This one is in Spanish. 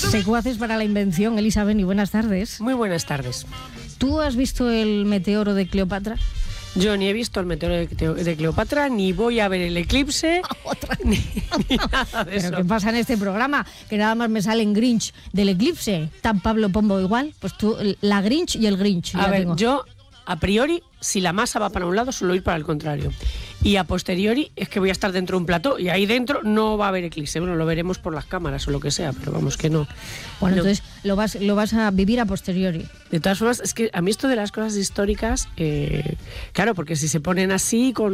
Secuaces para la invención, Elisa Beni, buenas tardes. Muy buenas tardes. ¿Tú has visto el meteoro de Cleopatra? Yo ni he visto el meteoro de Cleopatra, ni voy a ver el eclipse, ni nada de eso. ¿Pero qué pasa en este programa? Que nada más me salen Grinch del eclipse. ¿Tan Pablo Pombo igual? Pues tú, la Grinch y el Grinch. A ver, yo, a priori, si la masa va para un lado, suelo ir para el contrario. Y a posteriori es que voy a estar dentro de un plató y ahí dentro no va a haber eclipse. Bueno, lo veremos por las cámaras o lo que sea, pero vamos que no. Bueno, no. Entonces lo vas a vivir a posteriori. De todas formas, es que a mí esto de las cosas históricas, claro, porque si se ponen así con